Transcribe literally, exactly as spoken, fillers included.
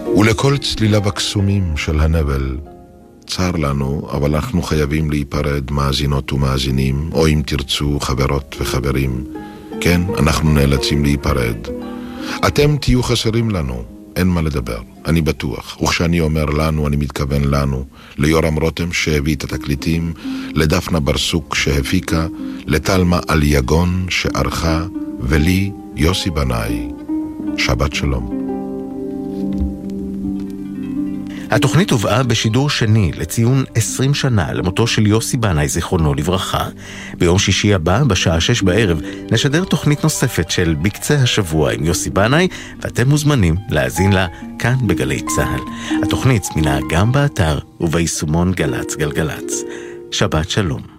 ולכל צלילה בקסומים של הנבל, צר לנו, אבל אנחנו חייבים להיפרד, מאזינות ומאזינים, או אם תרצו חברות וחברים. כן, אנחנו נאלצים להיפרד. אתם תהיו חסרים לנו, אין מה לדבר, אני בטוח. וכשאני אומר לנו, אני מתכוון לנו, ליורם רותם שהביא את התקליטים, לדפנה ברסוק שהפיקה, לטלמה אליגון שערכה, ולי יוסי בנאי. שבת שלום. התוכנית הובאה בשידור שני לציון עשרים שנה למותו של יוסי בנאי זיכרונו לברכה. ביום שישי הבא, בשעה שש בערב, נשדר תוכנית נוספת של בקצה השבוע עם יוסי בנאי, ואתם מוזמנים להאזין לה כאן בגלי צהל. התוכנית זמינה גם באתר וביישומון גלץ גלגלץ. שבת שלום.